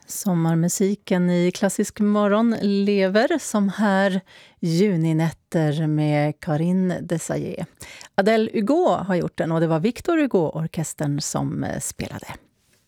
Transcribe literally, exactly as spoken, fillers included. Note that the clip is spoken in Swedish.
Sommarmusiken i Klassisk morgon lever som här juninätter med Karin Desailly. Adele Hugo har gjort den och det var Victor Hugo-orkestern som spelade.